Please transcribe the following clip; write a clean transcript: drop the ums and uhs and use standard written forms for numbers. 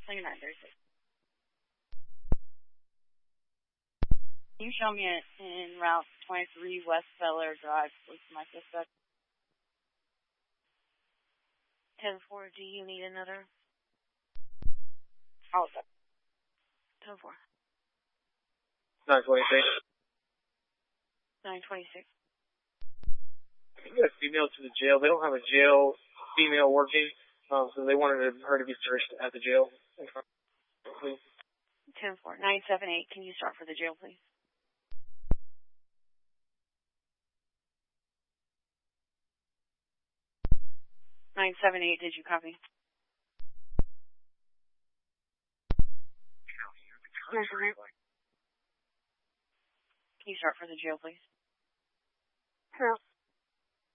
2936. Can you show me in Route 23 West Feller Drive, please, my suspect? 10-4, do you need another? Oh, sorry. 10-4. 926. 926. You got a female to the jail. They don't have a jail female working, so they wanted her to be searched at the jail. Please. 10-4. 978, can you start for the jail, please? (978), did you copy? Can you start for the jail, please? Sure.